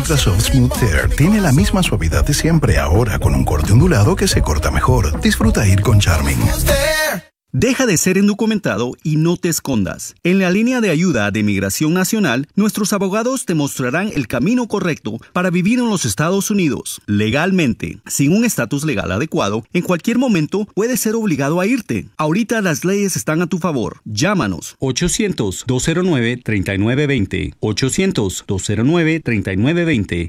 Ultra Soft Smooth Tear tiene la misma suavidad de siempre, ahora con un corte ondulado que se corta mejor. Disfruta ir con Charmin. Deja de ser indocumentado y no te escondas. En la línea de ayuda de Migración Nacional, nuestros abogados te mostrarán el camino correcto para vivir en los Estados Unidos. Legalmente, sin un estatus legal adecuado, en cualquier momento puedes ser obligado a irte. Ahorita las leyes están a tu favor. Llámanos 800-209-3920, 800-209-3920,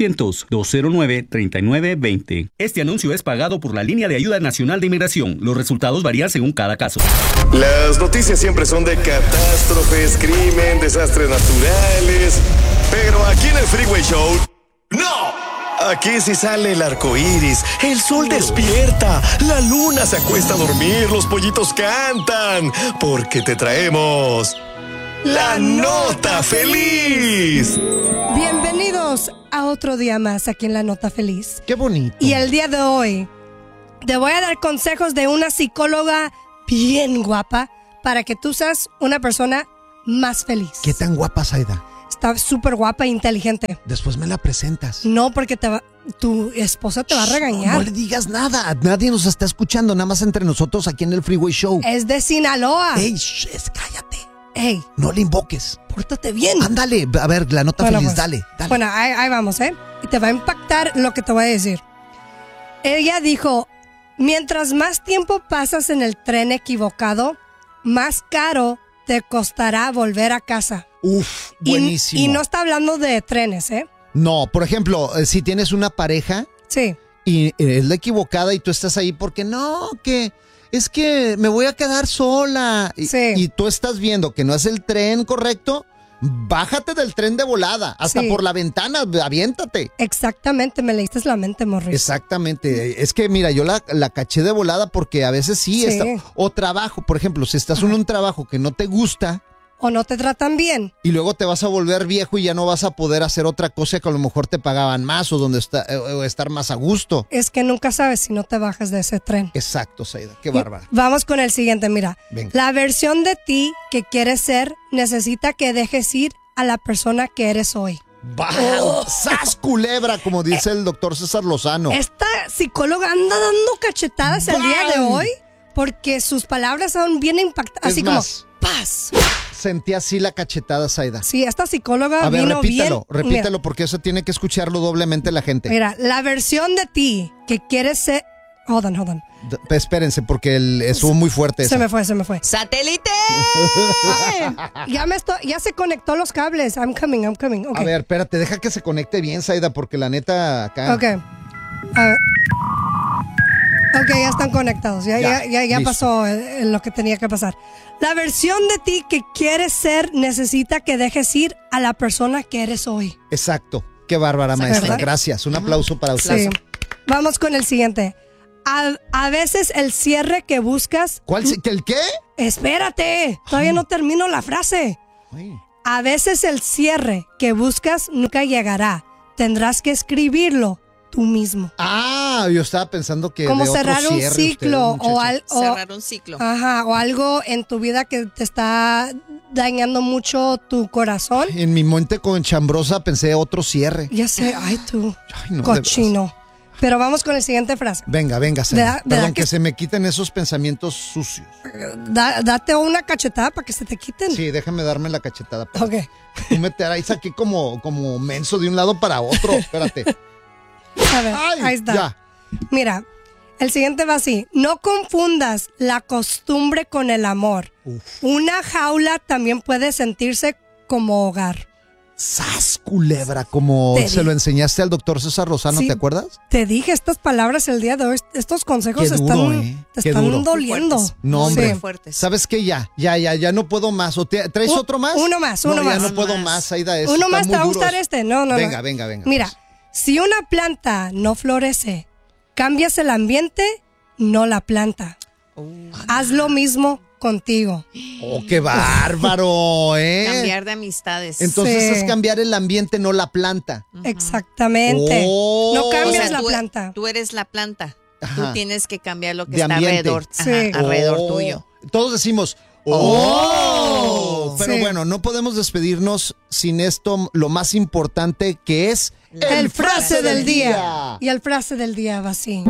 800-209-3920. Este anuncio es pagado por la línea de ayuda nacional de inmigración. Los resultados varían según cada caso. Las noticias siempre son de catástrofes, crimen, desastres naturales. Pero aquí en el Freeway Show, ¡no! Aquí sí sale el arco iris, el sol despierta, la luna se acuesta a dormir, los pollitos cantan. Porque te traemos la Nota Feliz. Bienvenidos a otro día más aquí en la Nota Feliz. Qué bonito. Y el día de hoy te voy a dar consejos de una psicóloga bien guapa para que tú seas una persona más feliz. ¿Qué tan guapa, Zaida? Está súper guapa e inteligente. Después me la presentas. No, porque tu esposa te va a regañar. No le digas nada. Nadie nos está escuchando, nada más entre nosotros aquí en el Freeway Show. Es de Sinaloa. Ey, cállate. Ey. No le invoques. Pórtate bien. Ándale, a ver, la Nota Feliz, pues, dale. Bueno, ahí vamos, ¿eh? Y te va a impactar lo que te voy a decir. Ella dijo, mientras más tiempo pasas en el tren equivocado, más caro te costará volver a casa. Uf, buenísimo. Y no está hablando de trenes, ¿eh? No, por ejemplo, si tienes una pareja. Sí. Y es la equivocada y tú estás ahí porque no, que es que me voy a quedar sola. Sí. Y tú estás viendo que no es el tren correcto. Bájate del tren de volada, hasta por la ventana, aviéntate. Exactamente, me leíste la mente, Morris. Exactamente, es que mira, yo la caché de volada porque a veces sí. O trabajo, por ejemplo, si estás en un trabajo que no te gusta. O no te tratan bien. Y luego te vas a volver viejo y ya no vas a poder hacer otra cosa que a lo mejor te pagaban más o estar más a gusto. Es que nunca sabes si no te bajas de ese tren. Exacto, Zaida, qué bárbara. Vamos con el siguiente, mira. Venga. La versión de ti que quieres ser necesita que dejes ir a la persona que eres hoy. ¡Sas culebra! Como dice el doctor César Lozano. Esta psicóloga anda dando cachetadas el día de hoy porque sus palabras son bien impactantes. Así como, paz. Sentí así la cachetada, Zaida. Sí, esta psicóloga a ver, vino repítelo, mira, porque eso tiene que escucharlo doblemente la gente. Mira, la versión de ti que quieres ser... Hold on. Espérense, porque estuvo muy fuerte eso. Se me fue. ¡Satélite! Ya se conectó los cables. I'm coming. Okay. A ver, espérate, deja que se conecte bien, Zaida, porque la neta acá... Ok. A ver. Ok, ya están conectados. Ya pasó lo que tenía que pasar. La versión de ti que quieres ser necesita que dejes ir a la persona que eres hoy. Exacto. Qué bárbara, maestra. ¿Verdad? Gracias. Un aplauso para usted. Sí. Vamos con el siguiente. A veces el cierre que buscas... ¿El qué? Espérate. Todavía no termino la frase. Ay. A veces el cierre que buscas nunca llegará. Tendrás que escribirlo tú mismo. Yo estaba pensando que como de cerrar otro un ciclo cerrar un ciclo. Ajá, o algo en tu vida que te está dañando mucho tu corazón. En mi mente conchambrosa pensé otro cierre. Ya sé, tú, no, cochino. Pero vamos con la siguiente frase. Venga, perdón, que se me quiten esos pensamientos sucios. Date una cachetada para que se te quiten. Sí, déjame darme la cachetada. Ok. Tú me traes aquí como menso de un lado para otro, espérate. A ver, ahí está. Ya. Mira, el siguiente va así. No confundas la costumbre con el amor. Uf. Una jaula también puede sentirse como hogar. ¡Sas, culebra! Como se lo enseñaste al doctor César Lozano, sí, ¿te acuerdas? Te dije estas palabras el día de hoy. Estos consejos te están doliendo. No, hombre. Sí. Fuertes. ¿Sabes qué? Ya no puedo más. ¿Traes otro más? Uno más. Ya no puedo más, Aida. Uno más, ¿te va a gustar este? No. Venga. Mira, pues. Si una planta no florece, cambias el ambiente, no la planta. Haz lo mismo contigo. ¡Oh, qué bárbaro! Cambiar de amistades. Entonces es cambiar el ambiente, no la planta. Exactamente. No cambias la planta. Tú eres la planta. Ajá. Tú tienes que cambiar lo que de está ambiente. alrededor tuyo. Todos decimos, pero Sí. bueno, no podemos despedirnos sin esto, lo más importante que es El frase del día. Y el frase del día va así.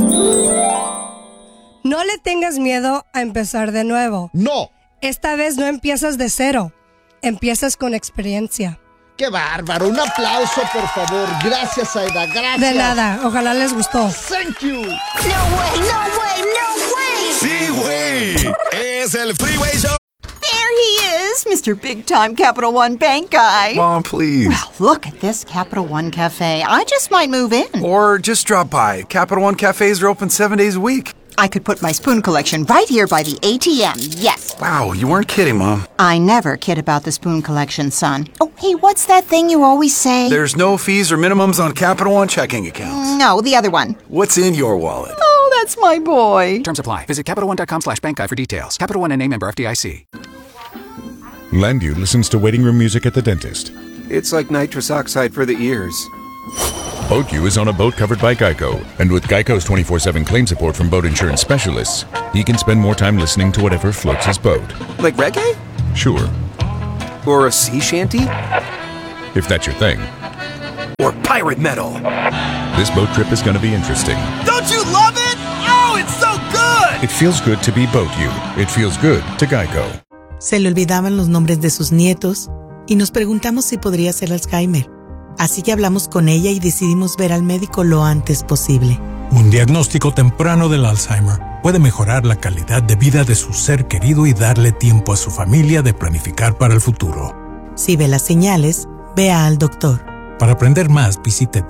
No le tengas miedo a empezar de nuevo. No. Esta vez no empiezas de cero, empiezas con experiencia. ¡Qué bárbaro! Un aplauso, por favor. Gracias, Aida. Gracias. De nada, ojalá les gustó. Thank you. No way, no way, no way. Sí, güey. Es el Freeway Show. There he is, Mr. Big Time Capital One Bank guy. Mom, please. Well, look at this Capital One Cafe. I just might move in. Or just drop by. Capital One cafes are open 7 days a week. I could put my spoon collection right here by the ATM, yes. Wow, you weren't kidding, Mom. I never kid about the spoon collection, son. Oh, hey, what's that thing you always say? There's no fees or minimums on Capital One checking accounts. No, the other one. What's in your wallet? Oh, that's my boy. Terms apply. Visit CapitalOne.com/bankguy for details. Capital One NA, member FDIC. Landu listens to waiting room music at the dentist. It's like nitrous oxide for the ears. Boat U is on a boat covered by Geico. And with Geico's 24/7 claim support from boat insurance specialists, he can spend more time listening to whatever floats his boat. Like reggae? Sure, Or a sea shanty? if that's your thing. Or pirate metal? This boat trip is going to be interesting. Don't you love it? Oh, it's so good! It feels good to be Boat U. It feels good to Geico. Se le olvidaban los nombres de sus nietos y nos preguntamos si podría ser Alzheimer. Así que hablamos con ella y decidimos ver al médico lo antes posible. Un diagnóstico temprano del Alzheimer puede mejorar la calidad de vida de su ser querido y darle tiempo a su familia de planificar para el futuro. Si ve las señales, vea al doctor. Para aprender más, visite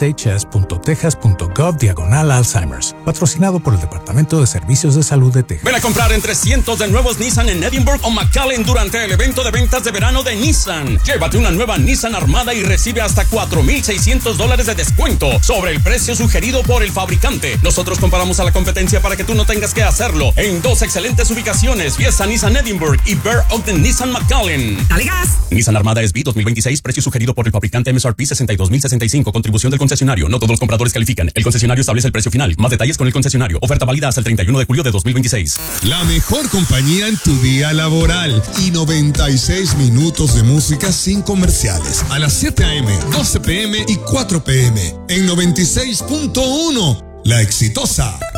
dshs.texas.gov/Alzheimer's. Patrocinado por el Departamento de Servicios de Salud de Texas. Ven a comprar entre cientos de nuevos Nissan en Edinburgh o McAllen durante el evento de ventas de verano de Nissan. Llévate una nueva Nissan Armada y recibe hasta $4,600 de descuento sobre el precio sugerido por el fabricante. Nosotros comparamos a la competencia para que tú no tengas que hacerlo en dos excelentes ubicaciones: Fiesta Nissan Edinburgh y Bear Ogden Nissan McAllen. ¡Dale gas! Nissan Armada SB 2026, precio sugerido por el fabricante MSRP $62,065, contribución del concesionario. No todos los compradores califican. El concesionario establece el precio final. Más detalles con el concesionario. Oferta válida hasta el 31 de julio de 2026. La mejor compañía en tu día laboral y 96 minutos de música sin comerciales. A las 7 a.m., 12 p.m. y 4 p.m. en 96.1. La Exitosa.